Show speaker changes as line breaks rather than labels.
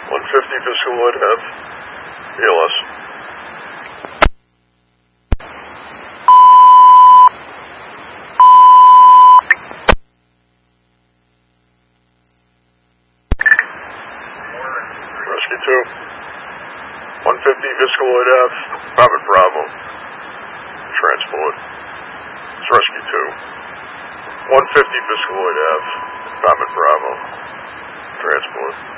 150 Viscaloid F, ALS. Rescue 2. 150 Viscaloid F, Robert Bravo. Transport. It's Rescue 2. 150 Viscaloid F, Robert Bravo. Transport.